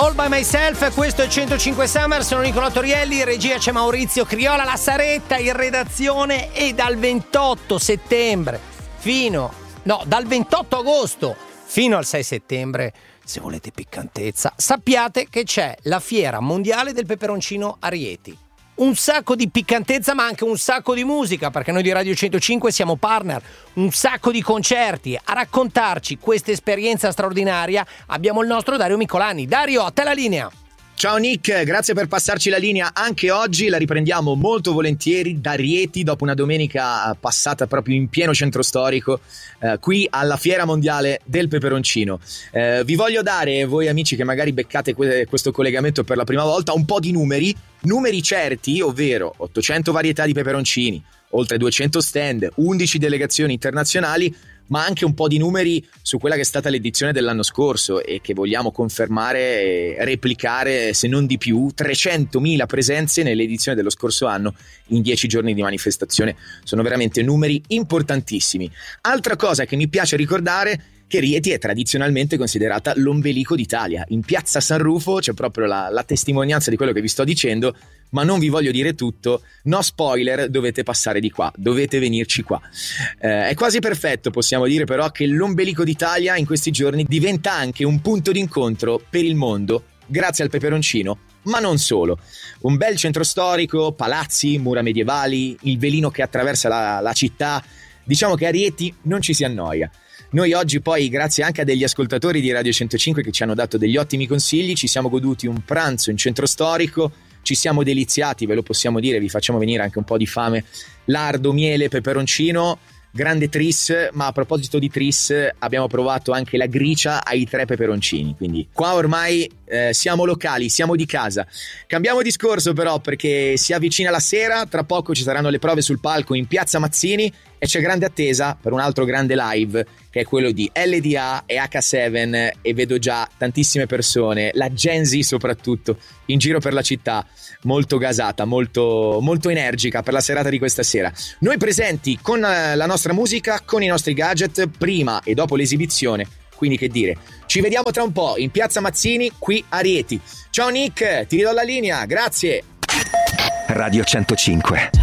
All by Myself, questo è 105 Summer, sono Nicolò Torielli, in regia c'è Maurizio Criolla, la Saretta in redazione, e dal 28 settembre dal 28 agosto fino al 6 settembre, se volete piccantezza, sappiate che c'è la fiera mondiale del peperoncino a Rieti. Un sacco di piccantezza, ma anche un sacco di musica, perché noi di Radio 105 siamo partner, un sacco di concerti. A raccontarci questa esperienza straordinaria abbiamo il nostro Dario Micolani. Dario, a te la linea. Ciao Nick, grazie per passarci la linea anche oggi, la riprendiamo molto volentieri da Rieti dopo una domenica passata proprio in pieno centro storico, qui alla Fiera Mondiale del Peperoncino. Vi voglio dare, voi amici che magari beccate questo collegamento per la prima volta, un po' di numeri certi, ovvero 800 varietà di peperoncini, oltre 200 stand, 11 delegazioni internazionali, ma anche un po' di numeri su quella che è stata l'edizione dell'anno scorso e che vogliamo confermare e replicare, se non di più, 300.000 presenze nell'edizione dello scorso anno in 10 giorni di manifestazione. Sono veramente numeri importantissimi. Altra cosa che mi piace ricordare, che Rieti è tradizionalmente considerata l'ombelico d'Italia. In piazza San Rufo c'è proprio la testimonianza di quello che vi sto dicendo, ma non vi voglio dire tutto, no spoiler, dovete passare di qua, dovete venirci qua. È quasi perfetto, possiamo dire però, che l'ombelico d'Italia in questi giorni diventa anche un punto d'incontro per il mondo, grazie al peperoncino, ma non solo. Un bel centro storico, palazzi, mura medievali, il velino che attraversa la città. Diciamo che a Rieti non ci si annoia. Noi oggi poi, grazie anche a degli ascoltatori di Radio 105 che ci hanno dato degli ottimi consigli, ci siamo goduti un pranzo in centro storico, ci siamo deliziati, ve lo possiamo dire, vi facciamo venire anche un po' di fame, lardo, miele, peperoncino, grande tris, ma a proposito di tris abbiamo provato anche la gricia ai 3 peperoncini, quindi qua ormai siamo locali, siamo di casa. Cambiamo discorso però, perché si avvicina la sera, tra poco ci saranno le prove sul palco in Piazza Mazzini e c'è grande attesa per un altro grande live che è quello di LDA e H7, e vedo già tantissime persone, la Gen Z soprattutto, in giro per la città, molto gasata, molto, molto energica per la serata di questa sera. Noi presenti con la nostra musica, con i nostri gadget, prima e dopo l'esibizione, quindi che dire, ci vediamo tra un po' in Piazza Mazzini, qui a Rieti. Ciao Nick, ti ridò la linea, grazie. Radio 105.